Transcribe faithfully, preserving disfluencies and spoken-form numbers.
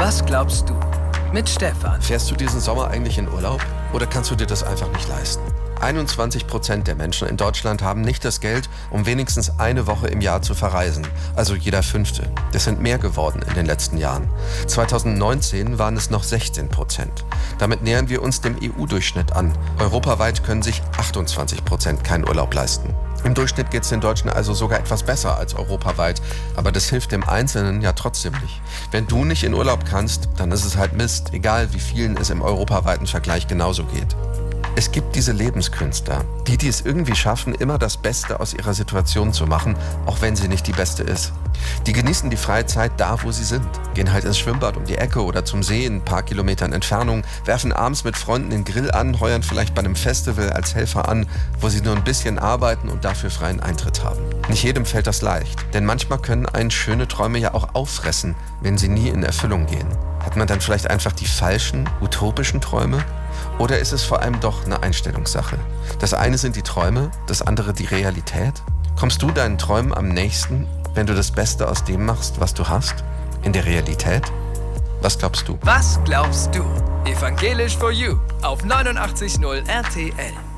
Was glaubst du? Mit Stefan. Fährst du diesen Sommer eigentlich in Urlaub? Oder kannst du dir das einfach nicht leisten? einundzwanzig Prozent der Menschen in Deutschland haben nicht das Geld, um wenigstens eine Woche im Jahr zu verreisen. Also jeder Fünfte. Das sind mehr geworden in den letzten Jahren. zweitausendneunzehn waren es noch sechzehn Prozent. Damit nähern wir uns dem E U-Durchschnitt an. Europaweit können sich achtundzwanzig Prozent keinen Urlaub leisten. Im Durchschnitt geht es den Deutschen also sogar etwas besser als europaweit. Aber das hilft dem Einzelnen ja trotzdem nicht. Wenn du nicht in Urlaub kannst, dann ist es halt Mist, egal wie vielen es im europaweiten Vergleich genauso geht. Es gibt diese Lebenskünstler, die, die es irgendwie schaffen, immer das Beste aus ihrer Situation zu machen, auch wenn sie nicht die beste ist. Die genießen die freie Zeit da, wo sie sind. Gehen halt ins Schwimmbad um die Ecke oder zum See in ein paar Kilometern Entfernung, werfen abends mit Freunden den Grill an, heuern vielleicht bei einem Festival als Helfer an, wo sie nur ein bisschen arbeiten und dafür freien Eintritt haben. Nicht jedem fällt das leicht, denn manchmal können einen schöne Träume ja auch auffressen, wenn sie nie in Erfüllung gehen. Hat man dann vielleicht einfach die falschen, utopischen Träume? Oder ist es vor allem doch eine Einstellungssache? Das eine sind die Träume, das andere die Realität? Kommst du deinen Träumen am nächsten, wenn du das Beste aus dem machst, was du hast? In der Realität? Was glaubst du? Was glaubst du? Evangelisch for You auf neunundachtzig Komma null R T L.